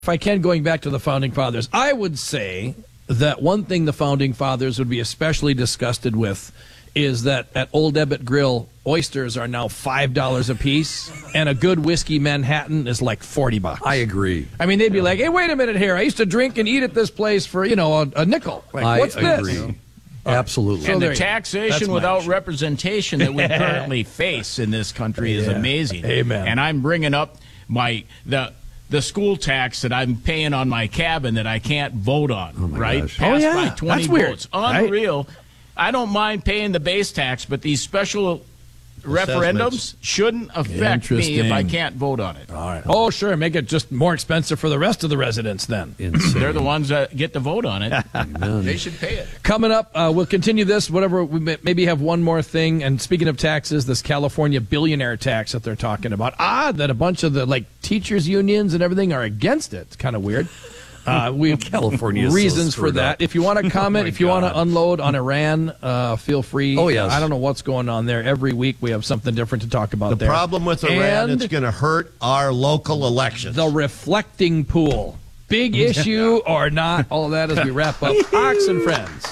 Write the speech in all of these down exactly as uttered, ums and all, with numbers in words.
If I can, going back to the Founding Fathers, I would say that one thing the Founding Fathers would be especially disgusted with is that at Old Ebbitt Grill, oysters are now five dollars a piece, and a good whiskey Manhattan is like forty bucks. I agree. I mean, they'd be yeah. like, hey, wait a minute here. I used to drink and eat at this place for, you know, a, a nickel. Like, I what's agree. this? Absolutely. And So the taxation without representation that we currently face in this country is Yeah. amazing. Amen. And I'm bringing up my the the school tax that I'm paying on my cabin that I can't vote on, Oh my right? gosh. Passed Oh, yeah. by twenty That's weird, votes. Unreal. I don't mind paying the base tax, but these special referendums shouldn't affect me if I can't vote on it. All right. Oh, sure. Make it just more expensive for the rest of the residents then. Insane. They're the ones that get to vote on it. They should pay it. Coming up, uh, we'll continue this, whatever. We may, maybe have one more thing. And speaking of taxes, this California billionaire tax that they're talking about. Odd that a bunch of the like teachers unions and everything are against it. It's kind of weird. Uh, we California is so reasons for screwed that. up. If you want to comment, Oh, my if you want to God. unload on Iran, uh, feel free. Oh, yes. I don't know what's going on there. Every week we have something different to talk about The there. problem with Iran, And it's going to hurt our local elections. the reflecting pool. Big issue or not? All of that as we wrap up Ox and Friends.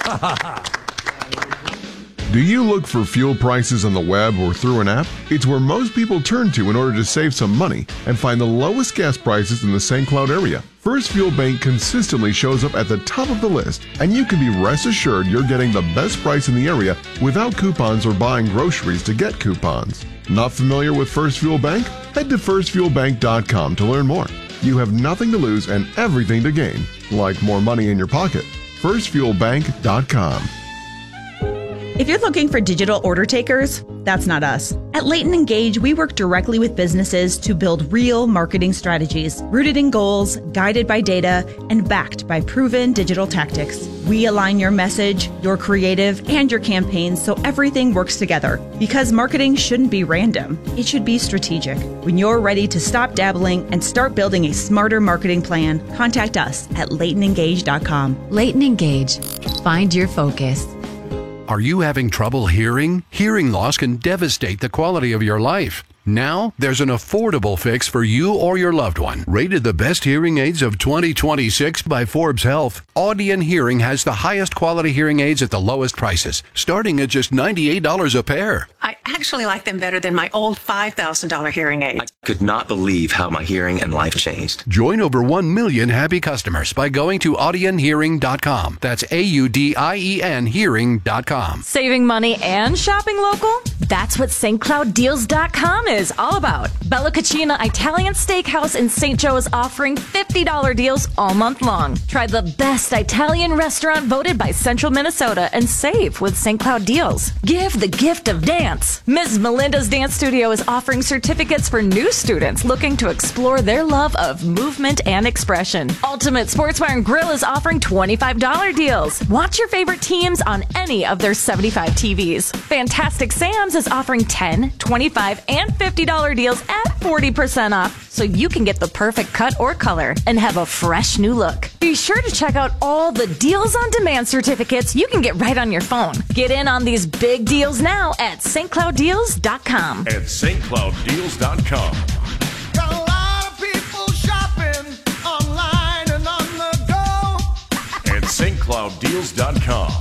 Do you look for fuel prices on the web or through an app? It's where most people turn to in order to save some money and find the lowest gas prices in the Saint Cloud area. First Fuel Bank consistently shows up at the top of the list, and you can be rest assured you're getting the best price in the area without coupons or buying groceries to get coupons. Not familiar with First Fuel Bank? Head to first fuel bank dot com to learn more. You have nothing to lose and everything to gain, like more money in your pocket. first fuel bank dot com. If you're looking for digital order takers, that's not us. At Leighton Engage, we work directly with businesses to build real marketing strategies, rooted in goals, guided by data, and backed by proven digital tactics. We align your message, your creative, and your campaigns so everything works together. Because marketing shouldn't be random, it should be strategic. When you're ready to stop dabbling and start building a smarter marketing plan, contact us at leighton engage dot com. Leighton Engage. Find your focus. Are you having trouble hearing? Hearing loss can devastate the quality of your life. Now, there's an affordable fix for you or your loved one. Rated the best hearing aids of twenty twenty-six by Forbes Health, Audion Hearing has the highest quality hearing aids at the lowest prices, starting at just ninety-eight dollars a pair. I actually like them better than my old five thousand dollars hearing aid. I could not believe how my hearing and life changed. Join over one million happy customers by going to audion hearing dot com. That's A U D I E N hearing dot com. Saving money and shopping local? That's what Saint Cloud Deals dot com is all about. Bella Cucina Italian Steakhouse in Saint Joe is offering fifty dollars deals all month long. Try the best Italian restaurant voted by Central Minnesota and save with Saint Cloud Deals. Give the gift of dance. Miz Melinda's Dance Studio is offering certificates for new students looking to explore their love of movement and expression. Ultimate Sportswear and Grill is offering twenty-five dollars deals. Watch your favorite teams on any of their seventy-five T Vs. Fantastic Sam's is offering ten, twenty-five, and fifty dollars deals at forty percent off, so you can get the perfect cut or color and have a fresh new look. Be sure to check out all the Deals on Demand certificates you can get right on your phone. Get in on these big deals now at Saint Cloud Deals dot com. At Saint Cloud Deals dot com. Got a lot of people shopping online and on the go. At Saint Cloud Deals dot com.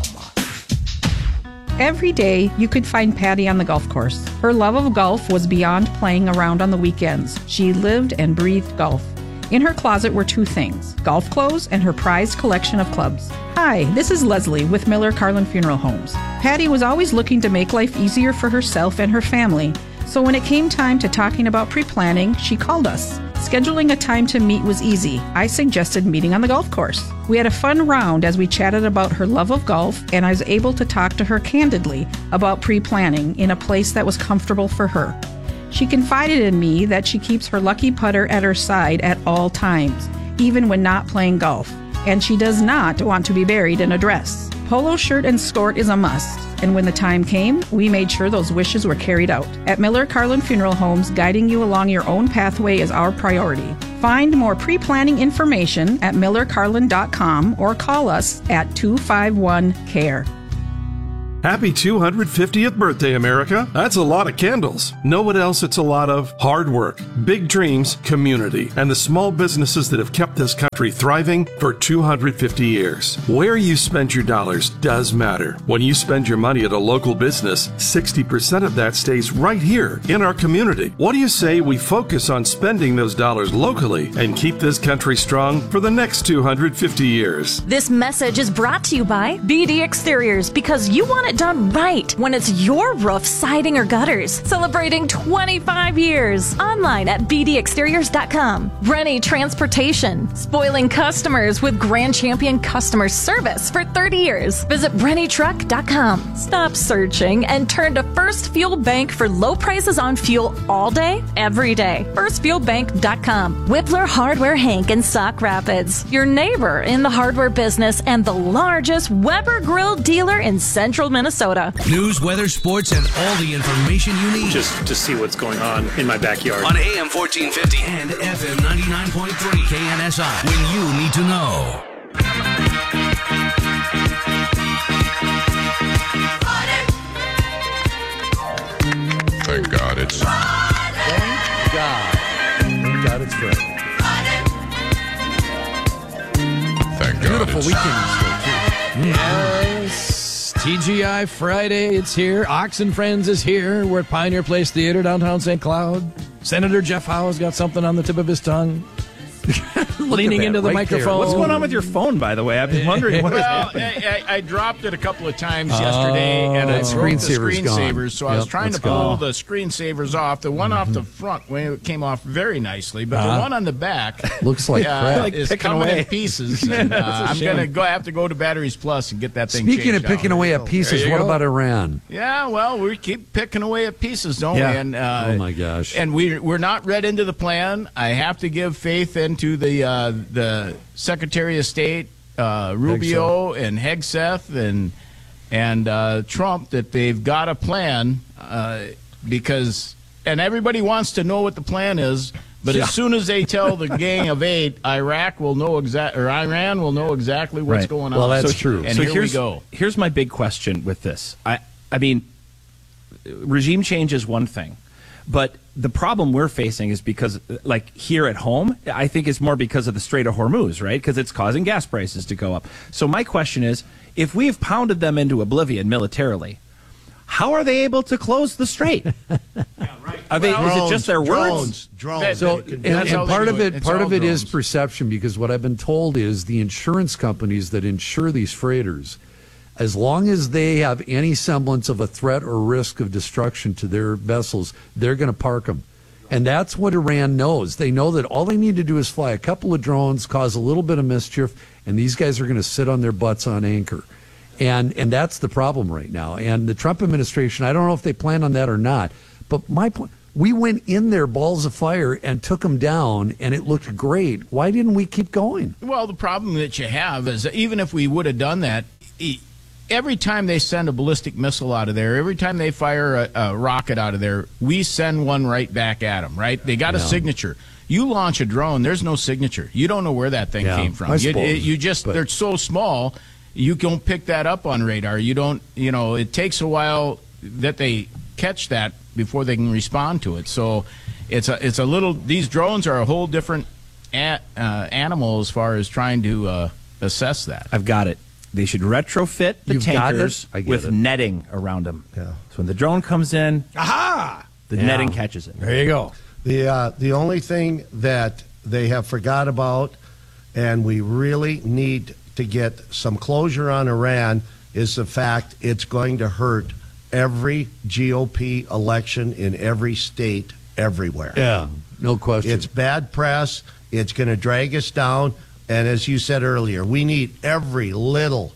Every day, you could find Patty on the golf course. Her love of golf was beyond playing around on the weekends. She lived and breathed golf. In her closet were two things, golf clothes and her prized collection of clubs. Hi, this is Leslie with Miller Carlin Funeral Homes. Patty was always looking to make life easier for herself and her family, so when it came time to talking about pre-planning, she called us. Scheduling a time to meet was easy. I suggested meeting on the golf course. We had a fun round as we chatted about her love of golf, and I was able to talk to her candidly about pre-planning in a place that was comfortable for her. She confided in me that she keeps her lucky putter at her side at all times, even when not playing golf, and she does not want to be buried in a dress. Polo shirt and skirt is a must, and when the time came, we made sure those wishes were carried out. At Miller Carlin Funeral Homes, guiding you along your own pathway is our priority. Find more pre-planning information at miller carlin dot com or call us at two five one C A R E. Happy two hundred fiftieth birthday, America. That's a lot of candles. Know what else it's a lot of? Hard work, big dreams, community, and the small businesses that have kept this country thriving for two hundred fifty years. Where you spend your dollars does matter. When you spend your money at a local business, sixty percent of that stays right here in our community. What do you say we focus on spending those dollars locally and keep this country strong for the next two hundred fifty years? This message is brought to you by B D Exteriors, because you want it done right when it's your roof, siding, or gutters. Celebrating twenty-five years. Online at b d exteriors dot com. Rennie Transportation. Spoiling customers with Grand Champion customer service for thirty years. Visit brenny truck dot com. Stop searching and turn to First Fuel Bank for low prices on fuel all day, every day. first fuel bank dot com. Whippler Hardware Hank in Sauk Rapids. Your neighbor in the hardware business and the largest Weber Grill dealer in central Minnesota. News, weather, sports, and all the information you need. Just to see what's going on in my backyard. On A M fourteen fifty and F M ninety-nine point three K N S I. When you need to know. Thank God it's Thank God. Thank God it's Friday. Thank God Beautiful it's weekend still, too. Yes. T G I Friday, it's here. Ox and Friends is here. We're at Pioneer Place Theater, downtown Saint Cloud. Senator Jeff Howe's got something on the tip of his tongue. Leaning into the right microphone. There. What's going on with your phone, by the way? I've been wondering what is well, happening. I, I, I dropped it a couple of times yesterday, Oh, and I that broke the screensaver's screensavers, gone. so I Yep, was trying it's to pull gone. the screensavers off. The one off the front well, it came off very nicely, but Uh-huh. the one on the back Looks like uh, crap. Like is picking coming away. in pieces. And, uh, I'm shame. going to go have to go to Batteries Plus and get that thing Speaking changed of picking out. away at pieces, There you what go. about Iran? Yeah, well, we keep picking away at pieces, don't Yeah. we? And, uh, Oh, my gosh. And we, we're not read into the plan. I have to give faith into the uh, the Secretary of State, uh, Rubio and Hegseth and and uh, Trump, that they've got a plan uh, because, and everybody wants to know what the plan is. But Yeah. as soon as they tell the gang of eight, Iraq will know exact, or Iran will know exactly what's Right. going on. Well, that's so, true. And so here here's, we go. Here's my big question with this. I, I mean, regime change is one thing, but the problem we're facing is because, like here at home, I think it's more because of the Strait of Hormuz, right? Because it's causing gas prices to go up. So my question is, if we've pounded them into oblivion militarily, how are they able to close the strait? Are they? Drones, is it just their drones, words? drones. So, They can and, do and That's how they part do of it. it, It's part all of it is drones. perception, because what I've been told is the insurance companies that insure these freighters, as long as they have any semblance of a threat or risk of destruction to their vessels, they're going to park them. And that's what Iran knows. They know that all they need to do is fly a couple of drones, cause a little bit of mischief, and these guys are going to sit on their butts on anchor. And and that's the problem right now. And the Trump administration, I don't know if they plan on that or not, but my point, we went in there balls of fire and took them down, and it looked great. Why didn't we keep going? Well, the problem that you have is that even if we would have done that, e- every time they send a ballistic missile out of there, every time they fire a, a rocket out of there, we send one right back at them, right? They got a Yeah. signature. You launch a drone, there's no signature. You don't know where that thing Yeah, came from. I You, suppose, it- you just, but- they're so small, you don't pick that up on radar. You don't, you know, it takes a while that they catch that before they can respond to it. So it's a, it's a little, these drones are a whole different a, uh, animal as far as trying to uh, assess that. I've got it. They should retrofit the You've got tankers it? I get with it. netting around them. Yeah. So when the drone comes in, Aha! the Yeah. netting catches it. There you go. The uh, the only thing that they have forgot about, and we really need to get some closure on Iran, is the fact it's going to hurt every G O P election in every state everywhere. Yeah, no question. It's bad press. It's going to drag us down. And as you said earlier, we need every little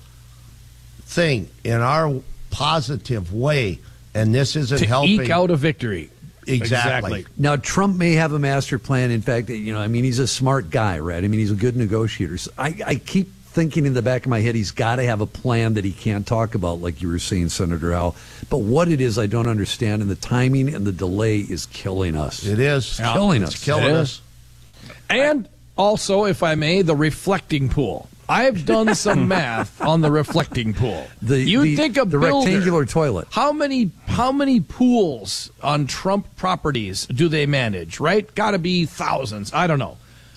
thing in our positive way. And this isn't To helping. eke out a victory. Exactly. Now, Trump may have a master plan. In fact, you know, I mean, he's a smart guy, right? I mean, he's a good negotiator. So I, I keep thinking in the back of my head, he's got to have a plan that he can't talk about, like you were saying, Senator Al. But what it is, I don't understand. And the timing and the delay is killing us. It is. It's killing It's us. killing It us. is. And also, if I may, the reflecting pool. I've done some math on the reflecting pool. The, you the, think a the builder, rectangular toilet. How many how many pools on Trump properties do they manage? Right, got to be thousands. I don't know.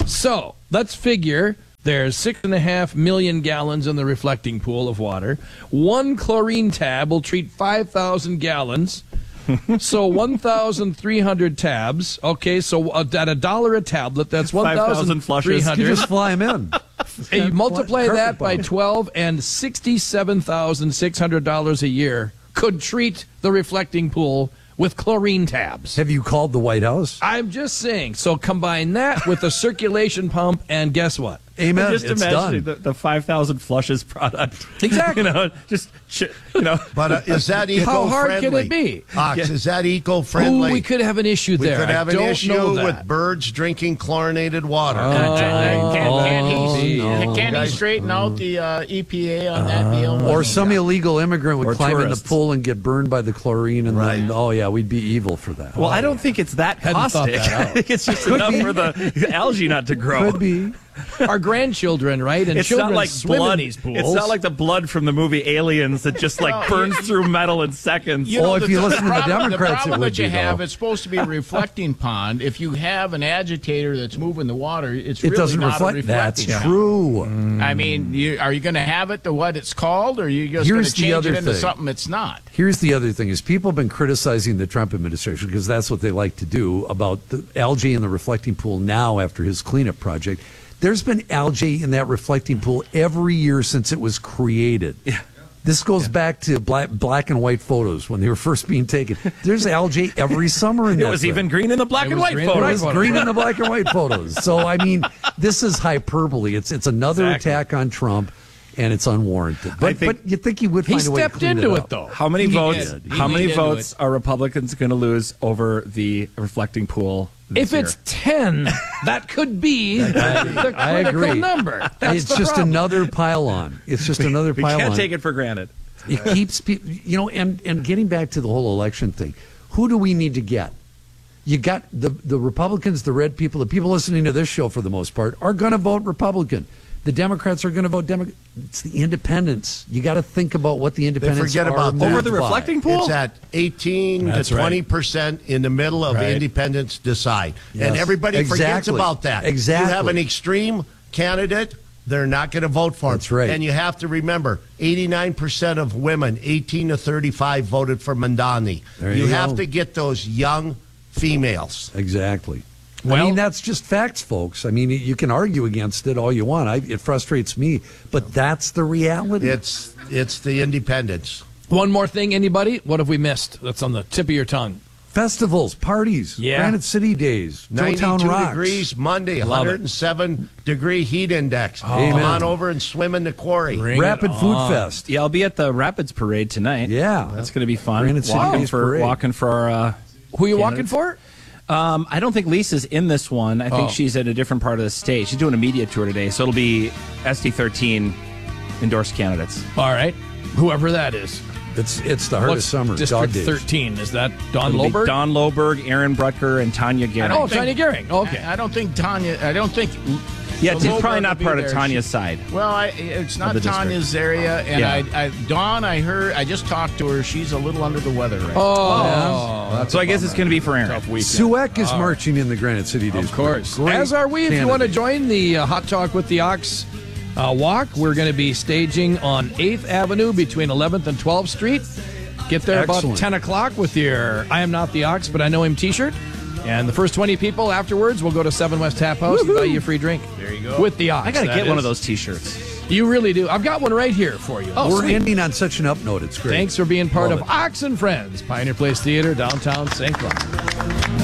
So let's figure. There's six and a half million gallons in the reflecting pool of water. One chlorine tab will treat five thousand gallons. So one thousand three hundred tabs. Okay, so at a dollar a tablet, that's one thousand three hundred. You just fly them in. And you multiply Carpet that by bomb. twelve, and sixty-seven thousand six hundred dollars a year could treat the reflecting pool with chlorine tabs. Have you called the White House? I'm just saying. So combine that with a circulation pump, and guess what? Amen. I'm just it's imagining done. the, the five thousand flushes product. Exactly. You know, just, you know. But uh, is that eco-friendly? How hard can it be? Ox, Yeah. is that eco-friendly? Ooh, we could have an issue We there. could have I an don't issue know that. with birds drinking chlorinated water. Oh, Can, can oh, he, no. can he straighten out the uh, E P A on that deal? Or some illegal immigrant would Or climb in tourists. the pool and get burned by the chlorine, and Right. then, oh, yeah, we'd be evil for that. Well, I don't think it's that Hadn't thought caustic. that out. I think it's just enough for the algae not to grow. Could be. Our grandchildren, right? And It's children not like swim blood. in these pools. It's not like the blood from the movie Aliens that just like burns through metal in seconds. You know, Oh, if the, you the listen to the problem, Democrats, the problem it would that you be, have, though. it's supposed to be a reflecting pond. If you have an agitator that's moving the water, it's It really doesn't not reflect. a reflecting That's pond. true. I mean, you, are you going to have it to what it's called, or are you just going Here's to the change other it into thing. something it's not? Here's the other thing: is people have been criticizing the Trump administration because that's what they like to do about the algae in the reflecting pool now after his cleanup project. There's been algae in that reflecting pool every year since it was created. Yeah. This goes back to black, black and white photos when they were first being taken. There's algae every summer in It that was thing. even green in the black It and was white green in the photos. white Green in the black and white photos. So I mean, this is hyperbole. It's it's another Exactly. attack on Trump, and it's unwarranted. But think- but you think he would He find a way to stepped clean into it, it, up. though. How many He votes? did. He How many leaned into votes it. are Republicans going to lose over the reflecting pool? This If year? it's ten, that could be the critical I agree. number. That's it's the just problem. another pile on. It's just another we pile can't on. take it for granted. It keeps people, you know, and, and getting back to the whole election thing, who do we need to get? You got the, the Republicans, the red people, the people listening to this show for the most part are going to vote Republican. The Democrats are going to vote Democrat. It's the independents. You got to think about what the They independents forget are about that. Over the reflecting pool? It's at eighteen That's to right. twenty percent in the middle of Right. independents decide. Yes. And everybody forgets Exactly. about that. Exactly. You have an extreme candidate, they're not going to vote for him. That's right. And you have to remember, eighty-nine percent of women eighteen to thirty-five voted for Mandani. There you you have go. to get those young females. Exactly. I Well- mean, that's just facts, folks. I mean, you can argue against it all you want. I, it frustrates me, but that's the reality. It's it's the independents. One more thing, anybody? What have we missed? That's on the tip of your tongue. Festivals, parties, Yeah. Granite City Days, Town ninety-two Rocks. degrees Monday, Love it. one hundred seven degree heat index. Amen. Come on over and swim in the quarry. Bring Rapid it Food on. Fest. Yeah, I'll be at the Rapids Parade tonight. Yeah. That's going to be fun. Granite City walking Days for Parade. walking for our. Uh, Who are you candidates. walking for? Um, I don't think Lisa's in this one. I think Oh. she's at a different part of the state. She's doing a media tour today, so it'll be S D thirteen endorsed candidates. All right. Whoever that is. It's it's the hardest What's summer. District Dog days. thirteen? Is that Don It'll be Loberg? Don Loberg, Aaron Brutker, and Tanya Gehring. Oh, Tanya Gehring. Okay. I, I don't think Tanya. I don't think. Yeah, the it's Loberg probably will not be part of there. Tanya's She- side. Well, I, it's not the district. Tanya's area, and Yeah. I, I, Dawn. I heard. I just talked to her. She's a little under the weather right Oh, that's So a I guess bummer. it's going to be for Aaron. Tough weekend. Sueck is marching in the Granite City Days. Of course. Great As are we. If you want to candidate. join the uh, Hot Talk with the Ox uh, walk, we're going to be staging on eighth Avenue between eleventh and twelfth Street. Get there about Excellent. ten o'clock with your I Am Not the Ox, but I Know Him t-shirt. And the first twenty people afterwards will go to Seven West Tap House and buy you a free drink. There you go. With the Ox. I got to that get one is. of those T-shirts. You really do. I've got one right here for you. We're sweet. ending on such an up note. It's great. Thanks for being part Love of it. Ox and Friends, Pioneer Place Theater, downtown Saint Cloud.